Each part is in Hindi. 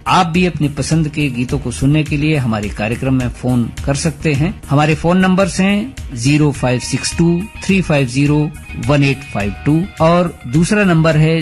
आप भी अपनी पसंद के गीतों को सुनने के लिए हमारे कार्यक्रम में फोन कर सकते हैं। हमारे फोन नंबर्स हैं 0562-350-1852 और दूसरा नंबर है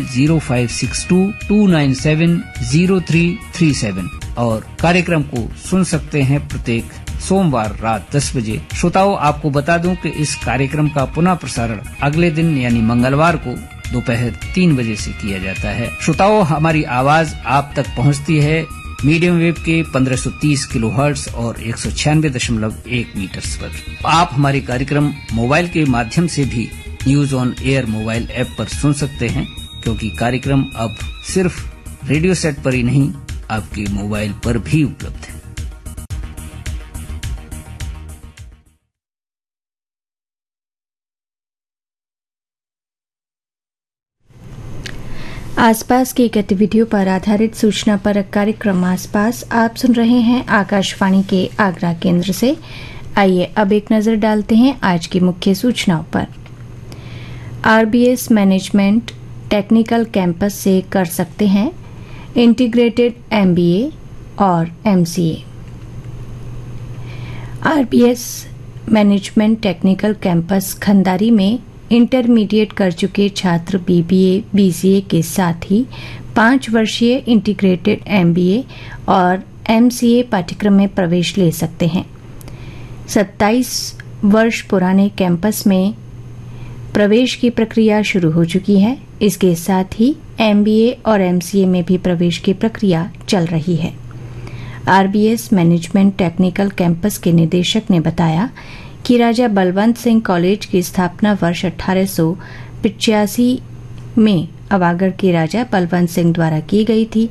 0562-297-0337 और कार्यक्रम को सुन सकते हैं प्रत्येक सोमवार रात 10 बजे। श्रोताओं, आपको बता दूं कि इस कार्यक्रम का पुनः प्रसारण अगले दिन यानी मंगलवार को दोपहर 3 बजे से किया जाता है। श्रोताओं, हमारी आवाज आप तक पहुंचती है मीडियम वेव के 1530 किलोहर्ट्ज और 196.1 मीटर्स पर। आप हमारे कार्यक्रम मोबाइल के माध्यम से भी news on air mobile app पर सुन सकते हैं, क्योंकि कार्यक्रम अब सिर्फ रेडियो सेट पर ही नहीं, आपके मोबाइल पर भी उपलब्ध है। आसपास की गतिविधियों पर आधारित सूचना परक कार्यक्रम आसपास आप सुन रहे हैं आकाशवाणी के आगरा केंद्र से। आइए अब एक नजर डालते हैं आज की मुख्य सूचनाओं पर। आरबीएस मैनेजमेंट टेक्निकल कैंपस से कर सकते हैं इंटीग्रेटेड एमबीए और MCA. RBS management technical campus Khandari में इंटरमीडिएट कर चुके छात्र बीबीए, बीसीए के साथ ही 5 वर्षीय इंटीग्रेटेड एमबीए और एमसीए पाठ्यक्रम में प्रवेश ले सकते हैं। 27 वर्ष पुराने कैंपस में प्रवेश की प्रक्रिया शुरू हो चुकी है। इसके साथ ही एमबीए और एमसीए में भी प्रवेश की प्रक्रिया चल रही है। आरबीएस मैनेजमेंट टेक्निकल कैंपस के निदेशक ने बताया कि राजा बलवंत सिंह कॉलेज की स्थापना वर्ष 1885 में अवागढ़ के राजा बलवंत सिंह द्वारा की गई थी।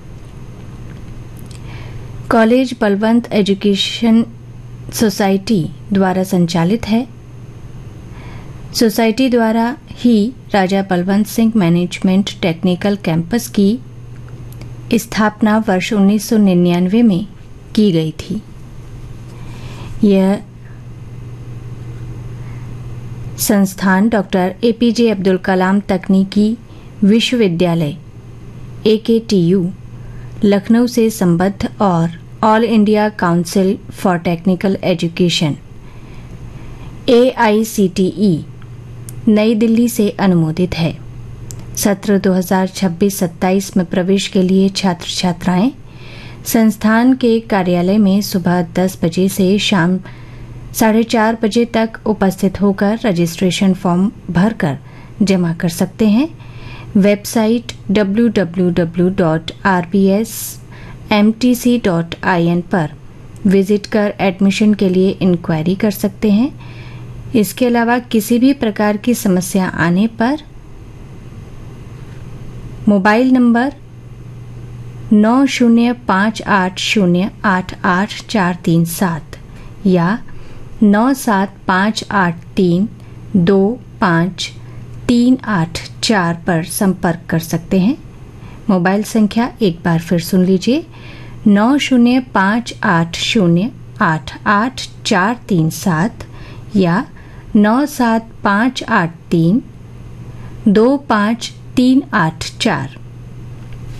कॉलेज बलवंत एजुकेशन सोसाइटी द्वारा संचालित है। सोसाइटी द्वारा ही राजा Balwant Singh management technical campus की स्थापना वर्ष 1999 में की गई थी। यह संस्थान डॉक्टर एपीजे अब्दुल कलाम तकनीकी विश्वविद्यालय AKTU लखनऊ से संबद्ध और all India council for technical education AICTE नई दिल्ली से अनुमोदित है। सत्र 2026-27 में प्रवेश के लिए छात्र छात्राएं संस्थान के कार्यालय में सुबह 10 बजे से शाम 4:30 बजे तक उपस्थित होकर रजिस्ट्रेशन फॉर्म भरकर जमा कर सकते हैं। वेबसाइट www.rbsmtc.in पर विजिट कर एडमिशन के लिए इंक्वायरी कर सकते हैं। इसके अलावा किसी भी प्रकार की समस्या आने पर मोबाइल नंबर 9058088437 या 9758325384 पर संपर्क कर सकते हैं। मोबाइल संख्या एक बार फिर सुन लीजिए 9058088437 या 9758325384।